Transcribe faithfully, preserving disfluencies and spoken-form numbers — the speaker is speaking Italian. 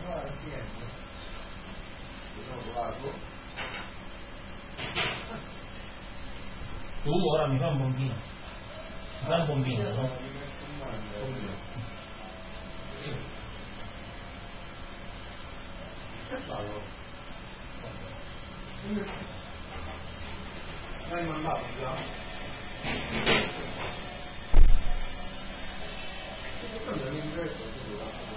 Tu ora mi fa un bombino, mi fa un bombino, no? Che fallo? L'hai mandato già? Questo è l'ingresso,